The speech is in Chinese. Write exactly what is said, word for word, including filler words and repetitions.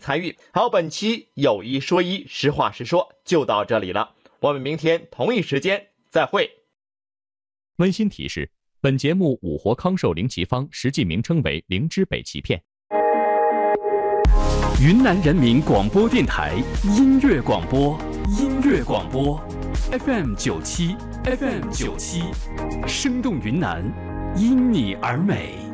参与。好，本期有一说一，实话实说就到这里了，我们明天同一时间再会。 温馨提示：本节目五活康寿灵奇方实际名称为灵芝北芪片。 云南人民广播电台音乐广播，音乐广播 F M 九七 F M 九七，生动云南，因你而美。